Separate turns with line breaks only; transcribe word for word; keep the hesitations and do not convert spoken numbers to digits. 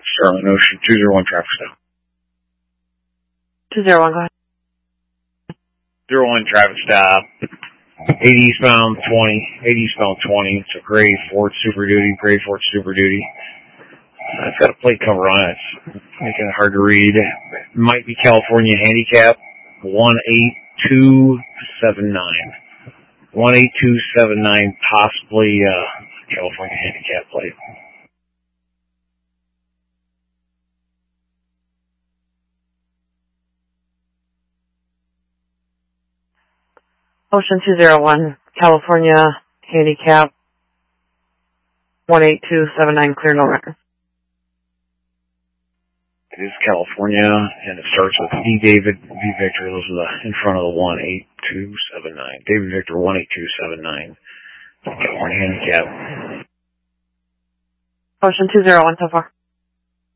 Starling Ocean, two zero one traffic stop.
two zero one, go ahead.
zero one traffic stop. eight eastbound twenty. eight eastbound twenty. It's a gray Ford Super Duty. Gray Ford Super Duty. Uh, it's got a plate cover on it. It's making it hard to read. It might be California handicap. one eight two seven nine. one eight two seven nine, possibly uh, California handicap plate.
Ocean two zero one, California handicap one eight two seven nine, clear no record.
It is California, and it starts with D. David, V. Victor. Those are the in front of the one eight two seven nine. David Victor one eight two seven nine. California handicap.
Ocean two zero one so far.